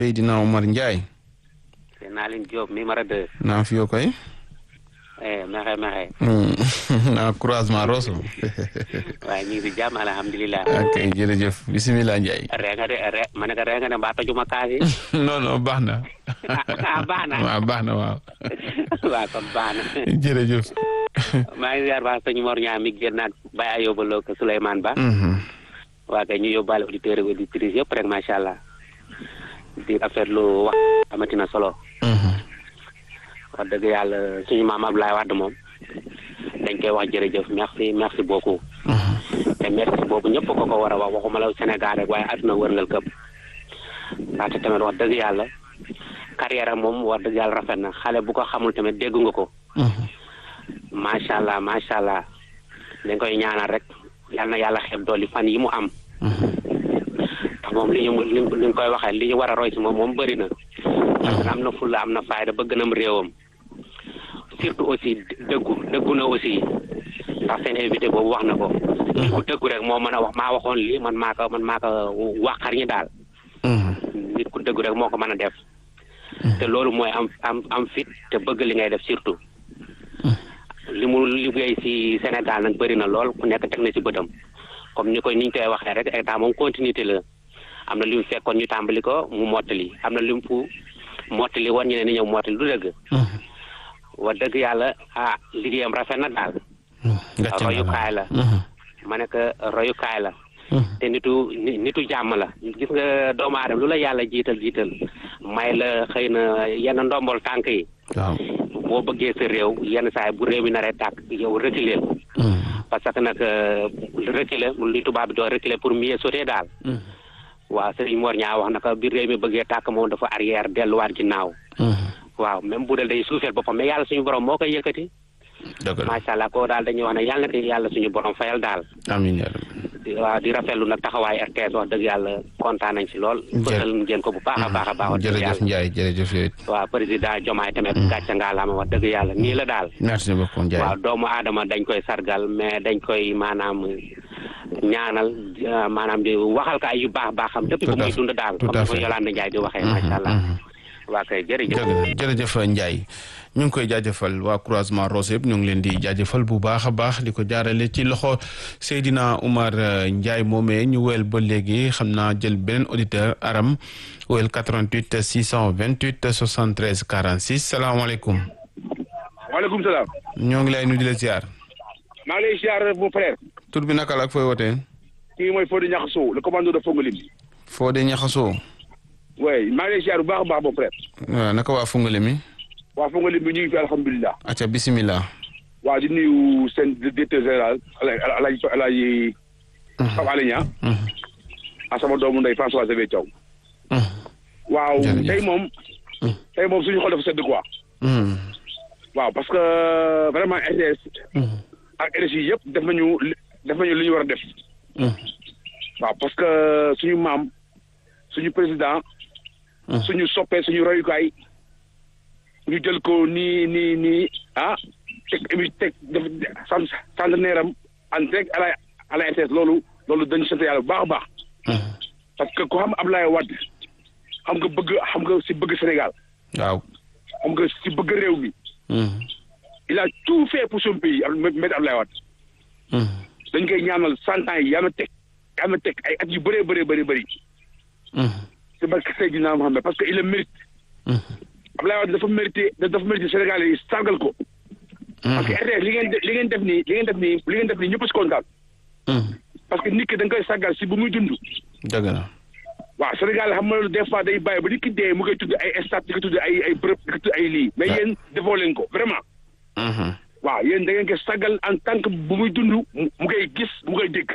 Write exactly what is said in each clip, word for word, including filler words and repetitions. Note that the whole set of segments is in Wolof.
Seydina Omar Ndiaye. c'est Naline Diop mi mara deux. naa fiyo koy. eh mexe mexe. na croisement Rosso. waaye ñu ngi si jàmm alhamdulilah. ok jërëjëf bisimilah Ndiaye. ree nga de re ma ne ko ree nga de mbaa tojuma kaas yi. non non baax na. ah baax na waaw baax na waaw. waaw kon baax na. jërëjëf. maa ngi ziar baax sëñ Mor Ñaam mi génn ak Baye Ayoba Lo ko Souleymane Ba. waa kay ñu yóbbaale auditeurs et auditrices yëpp rek macha allah. di rafetlu wax amati na solo. wax dëgg yàlla suñu maam Abdoulaye Wade moom dañ koy wax jërëjëf merci merci beaucoup. te merci boobu ñëpp ko ko war a wax waxuma la Sénégal rek waaye àdduna wërngal këpp. ndaxte tamit wax dëgg yàlla carrière moom wax dëgg yàlla rafet na xale bu ko xamul tamit dégg nga ko. macha allah macha allah dañ koy ñaanal rek yal na yàlla xeeb dolli fan yi mu am. ndax moom li ñu li ñu koy waxee li ñu war a roy si moom moom bëri na. parce que am na fulla am na fayda bëgg na mu réewam. surtout aussi dëggu dëggu na aussi ndax seen invité boobu wax na ko. nit ku dëggu rek moo mën a wax maa waxoon lii man maa ko man maa ko waxar ñi daal. nit ku dëggu rek moo ko mën a def. te loolu mooy am am am fit te bëgg li ngay def surtout. li mu liggéey ci Sénégal nag bëri na lool ku nekk teg na ci bëtam comme ni koy ni ñu koy waxee rek état moom continuité la am na li mu fekkoon ñu tàmbali ko mu mottali am na li mu fu mottali woon ñu ne ni ñëw mottali du dëgg. wax dëgg yàlla ah liggéeyam rafet na daal. royukaay la. ma ne que royukaay la. te nitu nitu jàmm la gis nga doomu aadama lu la yàlla jiital jiital may la xëy na yenn ndombol tànk yi. waaw boo bëggee sa réew yenn saa yi bu réew mi naree tàkk yow reculer parce que nag reculer li tubaab bi doo reculer pour mieux sauter daal. waaw Serigne Mor Ñaa wax na ko bi réew mi bëggee tàkk moom dafa arrière delluwaat ginnaaw. waaw même bu dee day suufeel boppam mais yàlla suñu borom moo koy yëkkati. dëgg la macha allah koo daal dañuy wax ne yàlla na yàlla suñu borom fayal daal. amiin waaw di rafetlu nag taxawaay R T S wax dëgg yàlla kontaan nañ si lool. fësal ngeen ko bu baax a baax a baax. jërëjëf Ndiaye jërëjëf yooyu. waaw président Diomaye tamit. gàcce ngaalaama wax dëgg yàlla nii la daal. merci beaucoup Ndiaye. waaw doomu aadama dañ koy sargal mais dañ koy maanaam ñaanal maanaam di waxal ko ay yu baax baaxam. depuis bu muy dund daal. comme ni ko Yolande Ndiaye di waxee. macha allah. waa kay jërëjëf jërëjëf Ndiaye ñu ngi koy jaajëfal waa croisement Rosso yëpp ñu ngi leen di jaajëfal bu baax a baax di ko jaarale ci loxo Seydina Omar Ndiaye moomee ñu wéyal ba léegi xam naa jël beneen auditeur Aram wéyal quatre-vingt-huit six cent vingt-huit soixante-treize quarante-six salaamaaleykum. waaleykum salaam. ñoo ngi lay nuyu di la ziar. maa ngi lay ziar mon frère. tur bi naka la ak fooy wootee. kii mooy Fodé Niakhasso le commando de Fongolim. Fodé Niakhasso. oui maa ngi lay ziar bu baax a baax mon frère. waaw naka waa Fongolim. waa Fongolim bi ñu ngi fi alhamdulilah. acca bisimilah. waa di nuyu seen directeur général Alaaji Alaaji Pape Alé Niang. ak sama doomu ndey François Xavier Thiaw. waaw tey moom. tey moom suñu xol dafa sedd quoi. waaw parce que vraiment R T S. ak R S I yëpp def nañu def nañu li ñu war a def. waaw parce que suñu maam suñu président. suñu soppee suñu royukaay. ñu jël ko nii nii nii ah teg émi teg def sant centenaire am en direct à la à la R T S loolu loolu dañu sant yàlla bu baax a baax. parce que ku xam Abdoulaye Wade xam nga bëgg xam nga si bëgg Sénégal. waaw xam nga si bëgg réew mi. il a tout fait pour son pays maître Abdoulaye Wade. dañ koy ñaanal cent ans yi yaa ma teg yaa ma teg ay at yu bëree bëree bëri bëri. c'est parce que Seydina Mohamed parce que il le mérite. Abdoulaye Wade dafa mérité dafa mérité Sénégal yi sargal ko. parce que R T S li ngeen li ngeen def nii li ngeen def nii li ngeen def nii ñëpp si kontaan. parce que nit ki da nga koy sargal si bu muy dund. dëgg la. waaw Sénégal xam nga des fois day bàyyi ba nit ki dee mu koy tudd ay stade di ko tudd ay ay bërëb di ko tudd ay lii. mais yéen defoo leen ko vraiment. waaw yéen da ngeen koy sargal en tant que bu muy dund mu koy gis mu koy dégg.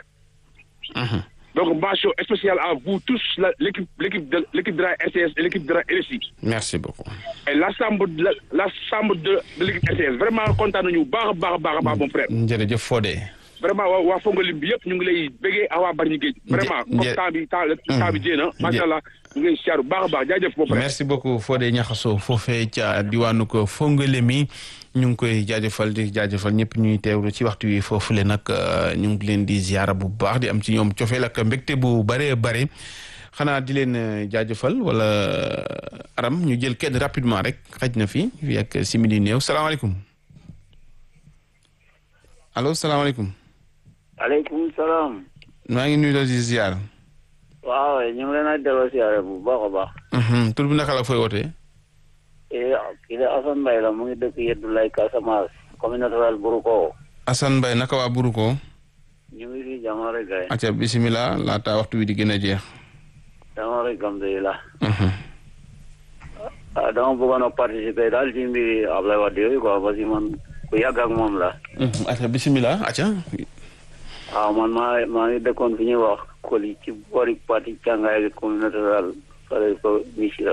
donc mention spéciale à vous tous la l'équipe l'équipe de l'équipe de la R T S et l'équipe de la R S I. merci beaucoup. et l'ensemble de l'ensemble de de l'équipe R T S vraiment kontaan nañu baax a baax a baax a baax mon frère. jërëjëf Fodé. vraiment waa waa Fongolim bi yëpp ñu ngi lay bëggee ak waa Bargny Géej. vraiment comme temps bi temps temps bi jéem a. macha allah ñu ngi lay siyaar bu baax a baax jaajëf mon frère. merci beaucoup Fodé Niakhasso foofee ca diwaanu ko Fongolim ñu ngi koy jaajëfal di jaajëfal ñëpp ñuy teewlu ci waxtu wi foofule nag ñu ngi leen di ziara bu baax di am ci ñoom cofeel ak mbégte bu bëree bëri xanaa di leen jaajëfal wala Aram ñu jël kenn rapidement rek xaj na fi fii ak simili néew salaamaaleykum allo salaamaaleykum. aleykum salaam. maa ngi nuyu la di ziar. waaw ñu ngi leen a delloo ziar bu baax a baax. tur bi naka la fooy wootee. kii de Assane Mbaye la mu ngi dëkk Yeddoulaye Casamance commune rurale Buruko. Assane Mbaye naka waa Buruko. ñu ngi fi jàmm rek kay. acca bisimilah laata waxtu wi di gën a jeex. jàmm rek alhamdulilah. ah dama bëggoon a participer daal ci mbiri Ablaye Wade yooyu quoi parce que man ku yàgg ak moom la. acca bisimilah acca. waaw man maa maa ngi dëkkoon fi ñuy wax Koli ci boori parti càngaay commune rurale fare ko Missirah.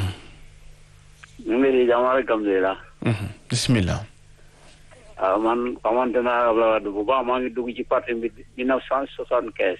ñu ngi fi jàmm rek alhamdulilah. bisimilah. waaw man xamante naa Ablaye Wade bu baax maa ngi dugg ci parti bi mille neuf cent soixante quinze.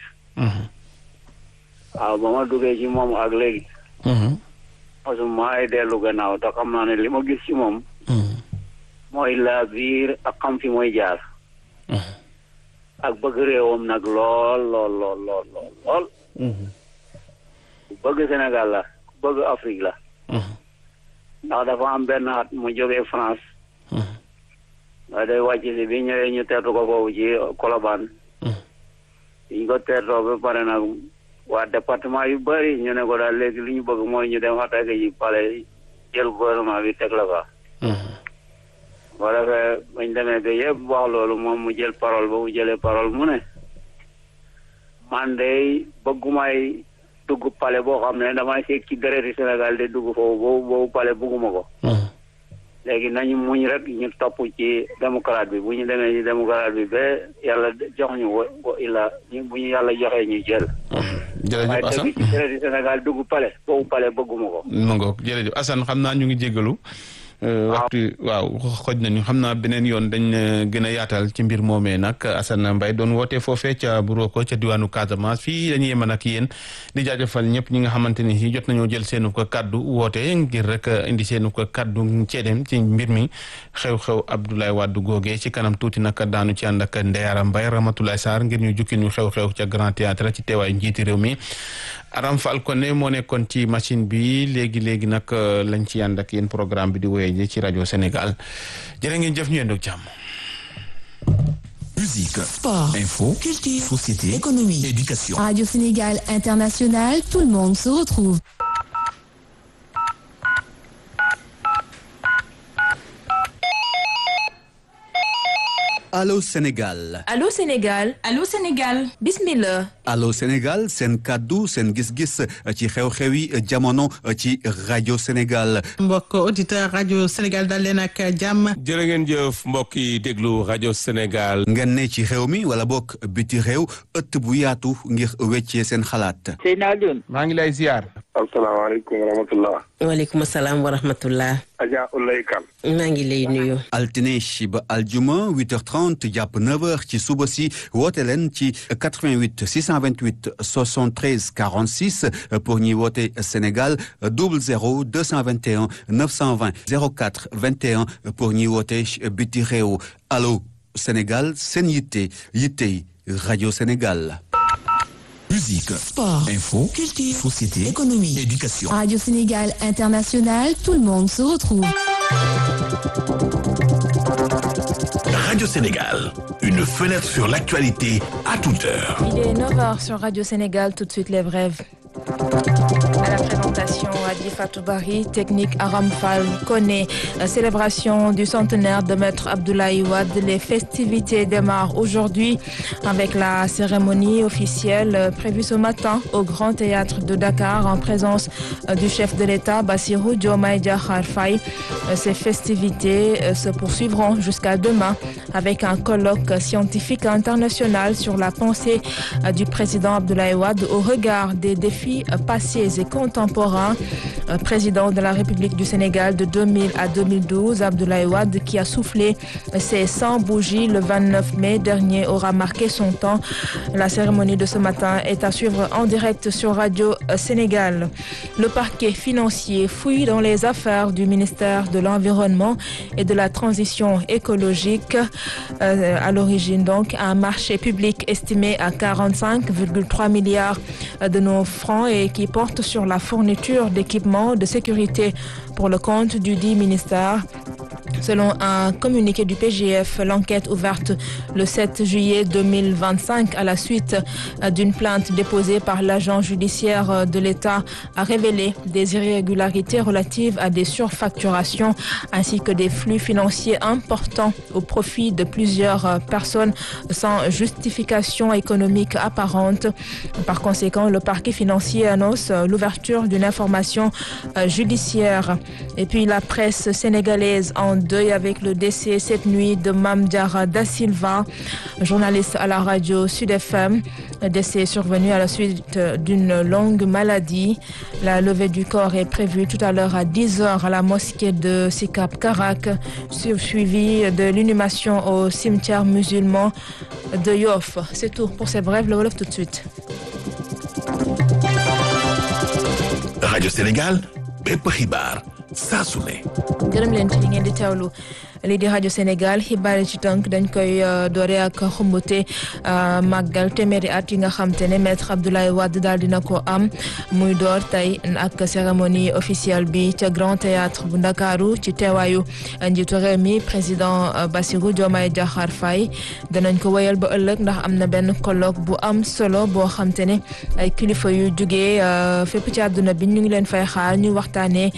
waaw ba ma duggee ci moom ak léegi. parce que maa ngi dellu gannaaw te xam naa ne li ma gis ci moom. mooy la biir ak xam fi mooy jaar. ak bëgg réewam nag lool lool lool lool lool lool. ku bëgg Sénégal la ku bëgg Afrique la. ndax dafa am benn at mu jógee France. nga day wàcc si bi ñëwee ñu teertu ko foofu ci Colobane. biñ ko teertoo ba pare nag waa département yu bëri ñu ne ko daal léegi li ñu bëgg mooy ñu dem attaqué ji palais jël gouvernement bi teg la fa. boo defee bañ demee ba yëpp wax loolu moom mu jël parole ba mu jëlee parole mu ne man de bëggumay dugg palais boo xam ne damay seeg ci dërëti Sénégal de dugg foofu boobu boobu palais bëgguma ko. léegi nañu muñ rek ñu topp ci démocrate bi bu ñu demee ci démocrate bi ba yàlla jox ñu wa wa illa ñu bu ñu yàlla joxee ñu jël. jërëjëf Assane waaye dëgg ci dërëti Sénégal dugg palais boobu palais bëgguma ko. ma ngoog jërëjëf Assane xam naa ñu ngi jéggalu. waxtu waaw xoj nañu xam naa beneen yoon dañ gën a yaatal ci mbir moomee nag Assane Mbaye doon woote foofee ca Buroko ca diwaanu Casamance fii dañuy yeman ak yéen di jaajëfal ñëpp ñi nga xamante ni si jot nañoo jël seenu ko kaddu woote ngir rek indi seenu ko kaddu ceedeem ci mbir mi xew-xew Abdoulaye Wade googee ci kanam tuuti nag daanu ci ànd ak Ndeyara Mbaye Ramatoulaye Sarr ngir ñu jukki ñu xew-xew ca Grand Théâtre ci teewaayu njiiti réew mi Aram Fall Koné moo nekkoon ci machine bi léegi léegi nag lañ ci ànd ak yéen programme bi di wéyee ci rajo Sénégal jërë ngeen jëf ñu yendoog jàmm. Musique, sport, info, culture, société, économie, éducation. Radio Sénégal International, tout le monde se retrouve. Allô Sénégal. Allô Sénégal. Allô Sénégal. Bismillah. Allô Sénégal seen kaddu seen gis-gis ci xew-xewi jamono ci rajo Sénégal. mbokk auditeur rajo Sénégal dal leen ak jàmm. jërë ngeen jëf mbokk yi déglu rajo Sénégal. ngeen ne ci xew mi wala bokk biti réew ëtt bu yaatu ngir weccee seen xalaat. Seydina Alioune. maa ngi lay ziar. asalaamaaleykum wa rahmatullah. waaleykum salaam wa rahmatullah. Adja Oulaye Kane. maa ngi lay nuyu. altine ba aljuma huit heures trente jàpp neuf heures ci suba si woote leen ci quatre-vingt-huit six cent vingt-huit soixante-treize quarante-six pour ñi woote Sénégal double zéro deux cent vingt et un neuf cent vingt zéro quatre vingt et un pour ñi woote biti réew. Allô Sénégal seen yitte yitte rajo Sénégal. Musique, Sport, info, culture, société, économie, éducation. Radio Sénégal International, tout le monde se retrouve. Radio Sénégal, une fenêtre sur l'actualité à toute heure. Il est neuf heures sur Radio Sénégal, tout de suite les brèves. À la présentation, Adi Fatou Bari, technique Aram Fall Koné, célébration du centenaire de Maître Abdoulaye Wade. Les festivités démarrent aujourd'hui avec la cérémonie officielle prévue ce matin au Grand Théâtre de Dakar en présence du chef de l'État, Bassirou Diomaye Diakhar Faye. Ces festivités se poursuivront jusqu'à demain avec un colloque scientifique international sur la pensée du président Abdoulaye Wade au regard des défis passés et contemporains. président de la République du Sénégal de deux mille à deux mille douze, Abdoulaye Wade, qui a soufflé ses cent bougies le vingt-neuf mai dernier, aura marqué son temps. La cérémonie de ce matin est à suivre en direct sur Radio Sénégal. Le parquet financier fouille dans les affaires du ministère de l'Environnement et de la Transition écologique. Euh, à l'origine, donc, un marché public estimé à quarante-cinq virgule trois milliards de nos francs et qui porte sur la fourniture d'équipements de sécurité pour le compte du dit ministère. Selon un communiqué du P G F, l'enquête ouverte le sept juillet deux mille vingt-cinq à la suite d'une plainte déposée par l'agent judiciaire de l'État a révélé des irrégularités relatives à des surfacturations ainsi que des flux financiers importants au profit de plusieurs personnes sans justification économique apparente. Par conséquent, le parquet financier annonce l'ouverture d'une information judiciaire. Et puis la presse sénégalaise en deuil avec le décès cette nuit de Mame Diarra Da Silva, journaliste à la radio Sud F M. Le décès est survenu à la suite d'une longue maladie. La levée du corps est prévue tout à l'heure à dix heures à la mosquée de Sicap Karak, suivie de l'inhumation au cimetière musulman de Yoff. C'est tout pour ces brèves. Le Wolof tout de suite. Radio Sénégal, bépp xibaar saa su ne. gërëm leen ci li ngeen di teewlu lii di rajo Sénégal xibaar ci tënk dañ koy doore ak xumbute màggal téeméeri at yi nga xam te ne maître Abdoulaye Wade daal dina ko am muy door tey ak cérémonie officielle bi ca Grand Théâtre bu Ndakaaru ci teewaayu njiitu réew mi président Bassirou Diomaye Diakhar Faye danañ ko wéyal ba ëllëg ndax am na benn colloque bu am solo boo xam te ne ay kilifa yu jugee fépp ci àdduna bi ñu ngi leen fay xaar ñu waxtaanee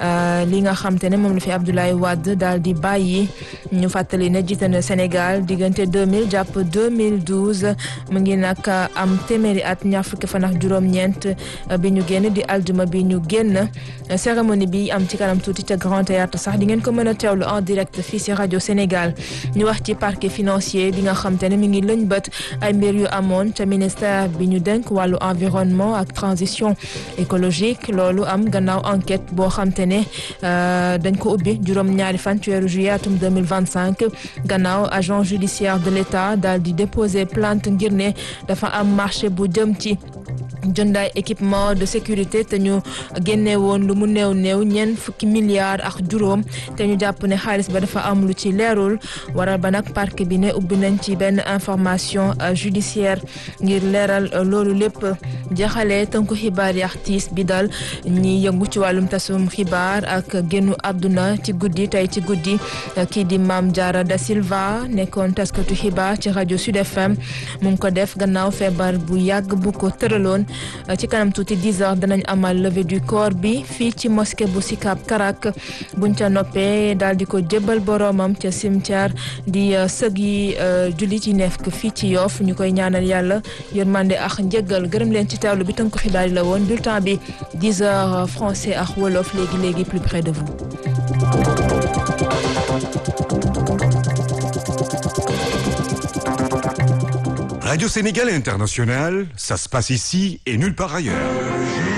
li nga xam te ne moom la fi Abdoulaye Wade daal di bàyyi. ñu fàttali ne jiite na Sénégal diggante deux mille jàpp deux mille douze mu ngi nag am téeméeri at ñaar fukki fan ak juróom-ñeent bi ñu génn di aljuma bi ñu génn cérémonie bi am ci kanam tuuti ca Grand Théâtre sax di ngeen ko mën a teewlu en direct fii ci rajo Sénégal. ñu wax ci parquet financier bi nga xam te ne mi ngi lëñ bët ay mbir yu amoon ca ministère bi ñu dénk wàllu environnement ak transition écologique loolu am gannaaw enquête boo xam te ne dañ ko ubbi juróom-ñaari fan ci weeru juillet atum deux mille vingt-cinq gannaaw agent judiciaire de l'État daal di déposer plainte ngir ne dafa am marché bu jëm ci jëndaay équipement de sécurité te ñu génne woon lu mu néew néew ñeent fukki milliards ak juróom te ñu jàpp ne xaalis ba dafa am lu ci leerul waral ba nag parquet bi ne ubbi nañ ci benn information judiciaire ngir leeral loolu lépp jaxale tënku xibaar yi ak tiis bi dal ñi yëngu ci wàllum tasum xibaar ak génnu àdduna ci guddi tey ci guddi kii di Mame Diarra Da Silva nekkoon taskatu xibaar ci rajo Sud F M mu ngi ko def gannaaw feebar bu yàgg bu ko tëraloon ci kanam tuuti dix heures danañ amal levée du corps bi fii ci mosquée bu Sicap Karak buñ ca noppee daal di ko jébbal boroomam ca cimetière di sëg yi jullit yi nekk fii ci Yoff ñu koy ñaanal yàlla yërmande ak njëggal gërëm leen ci teewlu bi tënk xibaar yi la woon bulletin bi dix heures français ak wolof léegi léegi plus près de vous. Radio Sénégal International, ça se passe ici et nulle part ailleurs.